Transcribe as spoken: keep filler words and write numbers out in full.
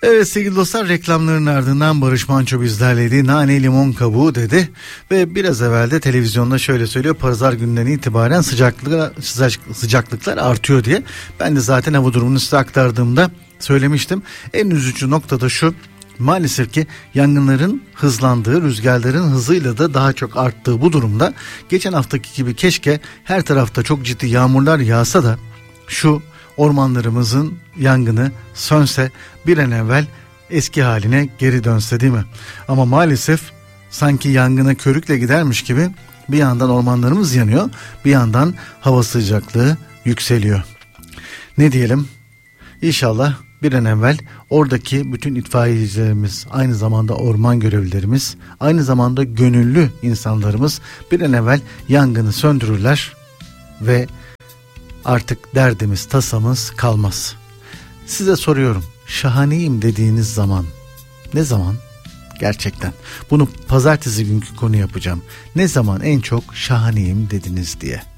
Evet sevgili dostlar, reklamların ardından Barış Manço bizlerleydi. Nane limon kabuğu dedi ve biraz evvel de televizyonda şöyle söylüyor: pazar günden itibaren sıcaklıklar, sıcak, sıcaklıklar artıyor diye. Ben de zaten hava durumunu size aktardığımda söylemiştim. En üzücü nokta da şu: maalesef ki yangınların hızlandığı, rüzgarların hızıyla da daha çok arttığı bu durumda geçen haftaki gibi keşke her tarafta çok ciddi yağmurlar yağsa da şu ormanlarımızın yangını sönse, bir an evvel eski haline geri dönse, değil mi? Ama maalesef sanki yangına körükle gidermiş gibi bir yandan ormanlarımız yanıyor, bir yandan hava sıcaklığı yükseliyor. Ne diyelim? İnşallah bir an evvel oradaki bütün itfaiyecilerimiz, aynı zamanda orman görevlilerimiz, aynı zamanda gönüllü insanlarımız bir an evvel yangını söndürürler ve artık derdimiz, tasamız kalmaz. Size soruyorum, şahaneyim dediğiniz zaman ne zaman? Gerçekten bunu pazartesi günkü konu yapacağım. Ne zaman en çok şahaneyim dediniz diye.